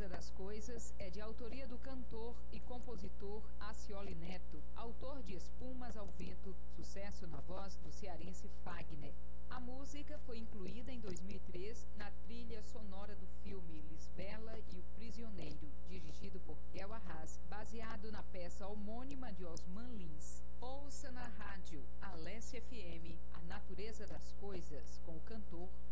das Coisas é de autoria do cantor e compositor Acioli Neto, autor de Espumas ao Vento, sucesso na voz do cearense Fagner. A música foi incluída em 2003 na trilha sonora do filme Lisbela e o Prisioneiro, dirigido por Guel Arras, baseado na peça homônima de Osman Lins. Ouça na rádio Alesse FM A Natureza das Coisas, com o cantor